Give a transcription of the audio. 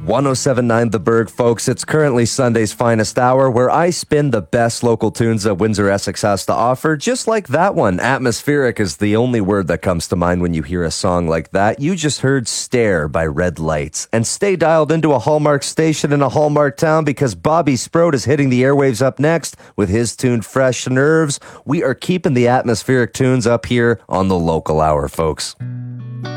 1079 The Berg, folks. It's currently Sunday's finest hour where I spin the best local tunes that Windsor Essex has to offer, just like that one. Atmospheric is the only word that comes to mind when you hear a song like that. You just heard Stare by Red Lights. And stay dialed into a Hallmark station in a Hallmark town because Bobby Sprout is hitting the airwaves up next with his tune Fresh Nerves. We are keeping the atmospheric tunes up here on the local hour, folks.